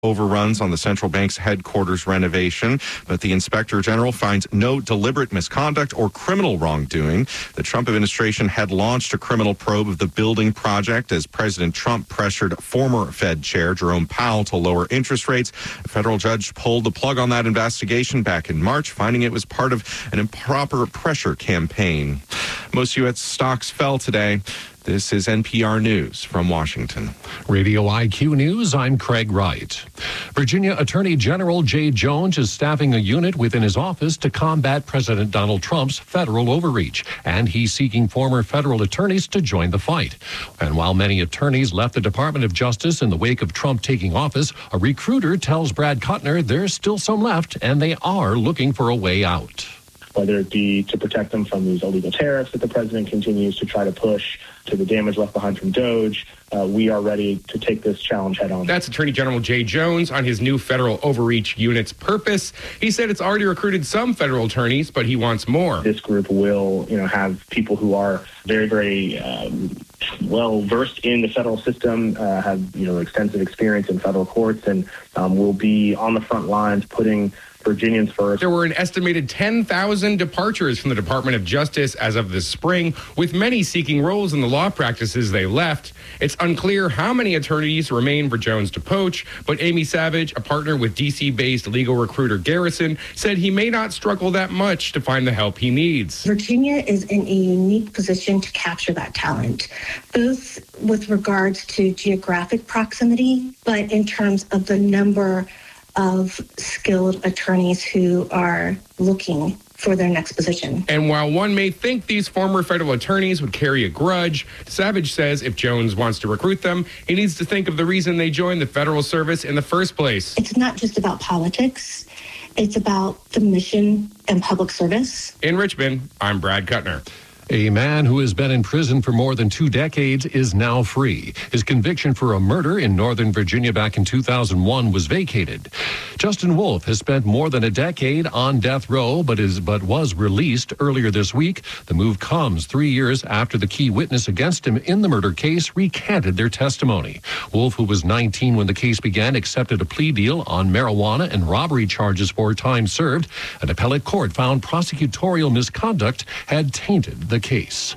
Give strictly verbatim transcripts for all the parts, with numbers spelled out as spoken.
overruns on the central bank's headquarters renovation, but the inspector general finds no deliberate misconduct or criminal wrongdoing. The Trump administration had launched a criminal probe of the building project as President Trump pressured former Fed Chair Jerome Powell to lower interest rates. A federal judge pulled the plug on that investigation back in March, finding it was part of an improper pressure campaign. Most U S stocks fell today. This is N P R News from Washington. Radio I Q News, I'm Craig Wright. Virginia Attorney General Jay Jones is staffing a unit within his office to combat President Donald Trump's federal overreach, and he's seeking former federal attorneys to join the fight. And while many attorneys left the Department of Justice in the wake of Trump taking office, a recruiter tells Brad Kuttner there's still some left, and they are looking for a way out. Whether it be to protect them from these illegal tariffs that the president continues to try to push, to the damage left behind from Doge, uh, we are ready to take this challenge head on. That's Attorney General Jay Jones on his new federal overreach unit's purpose. He said it's already recruited some federal attorneys, but he wants more. This group will, you know, have people who are very, very um, well versed in the federal system, uh, have, you know, extensive experience in federal courts, and um, will be on the front lines putting Virginians first. There were an estimated ten thousand departures from the Department of Justice as of this spring, with many seeking roles in the law practices they left. It's unclear how many attorneys remain for Jones to poach, but Amy Savage, a partner with D C-based legal recruiter Garrison, said he may not struggle that much to find the help he needs. Virginia is in a unique position to capture that talent, both with regards to geographic proximity, but in terms of the number of skilled attorneys who are looking for their next position. And while one may think these former federal attorneys would carry a grudge, Savage says if Jones wants to recruit them, he needs to think of the reason they joined the federal service in the first place. It's not just about politics. It's about the mission and public service. In Richmond, I'm Brad Kuttner. A man who has been in prison for more than two decades is now free. His conviction for a murder in Northern Virginia back in two thousand one was vacated. Justin Wolf has spent more than a decade on death row, but is but was released earlier this week. The move comes three years after the key witness against him in the murder case recanted their testimony. Wolf, who was nineteen when the case began, accepted a plea deal on marijuana and robbery charges for time served. An appellate court found prosecutorial misconduct had tainted the case.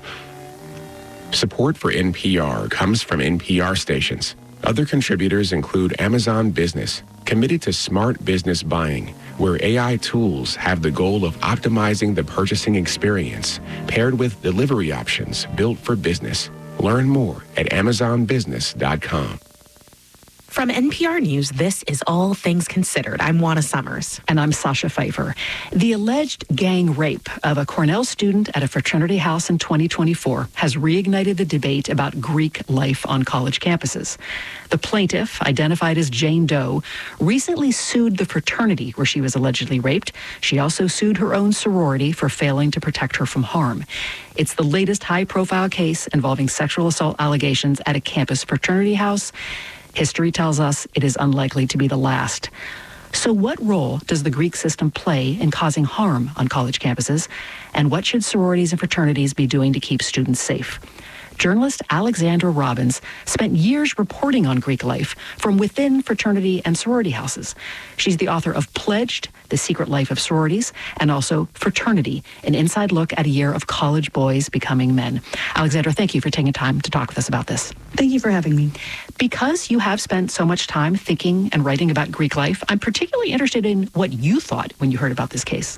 Support for N P R comes from N P R stations. Other contributors include Amazon Business, committed to smart business buying, where A I tools have the goal of optimizing the purchasing experience, paired with delivery options built for business. Learn more at amazon business dot com. From N P R News, this is All Things Considered. I'm Juana Summers. And I'm Sasha Pfeiffer. The alleged gang rape of a Cornell student at a fraternity house in twenty twenty-four has reignited the debate about Greek life on college campuses. The plaintiff, identified as Jane Doe, recently sued the fraternity where she was allegedly raped. She also sued her own sorority for failing to protect her from harm. It's the latest high-profile case involving sexual assault allegations at a campus fraternity house. History tells us it is unlikely to be the last. So what role does the Greek system play in causing harm on college campuses? And what should sororities and fraternities be doing to keep students safe? Journalist Alexandra Robbins spent years reporting on Greek life from within fraternity and sorority houses. She's the author of Pledged, The Secret Life of Sororities, and also Fraternity, an inside look at a year of college boys becoming men. Alexandra, thank you for taking time to talk with us about this. Thank you for having me. Because you have spent so much time thinking and writing about Greek life, I'm particularly interested in what you thought when you heard about this case.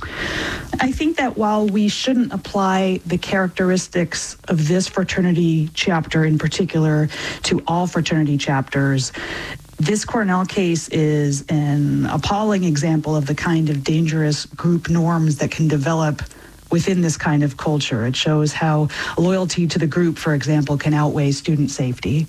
I think that while we shouldn't apply the characteristics of this fraternity chapter in particular to all fraternity chapters, this Cornell case is an appalling example of the kind of dangerous group norms that can develop within this kind of culture. It shows how loyalty to the group, for example, can outweigh student safety.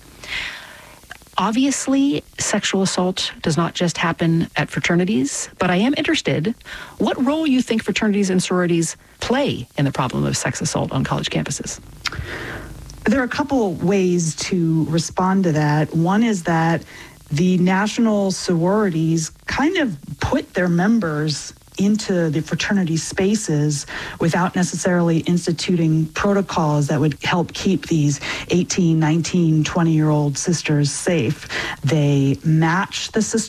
Obviously, sexual assault does not just happen at fraternities, but I am interested what role you think fraternities and sororities play in the problem of sex assault on college campuses. There are a couple ways to respond to that. One is that the national sororities kind of put their members into the fraternity spaces without necessarily instituting protocols that would help keep these eighteen, nineteen, twenty-year-old sisters safe. They match the sisters